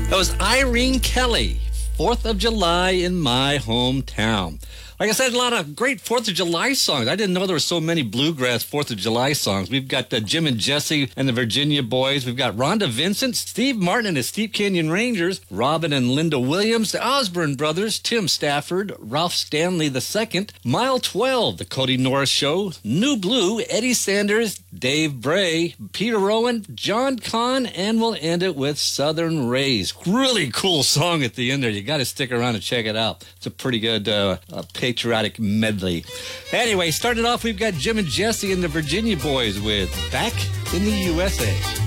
That was Irene Kelly, 4th of July in my hometown. Like I said, a lot of great 4th of July songs. I didn't know there were so many bluegrass 4th of July songs. We've got Jim and Jesse and the Virginia Boys. We've got Rhonda Vincent, Steve Martin and the Steep Canyon Rangers, Robin and Linda Williams, the Osborne Brothers, Tim Stafford, Ralph Stanley II, Mile 12, the Cody Norris Show, New Blue, Eddie Sanders, Dave Bray, Peter Rowan, John Conn, and we'll end it with Southern Rays. Really cool song at the end there. You got to stick around and check it out. It's a pretty good patriotic medley. Anyway, starting off, we've got Jim and Jesse and the Virginia Boys with Back in the USA.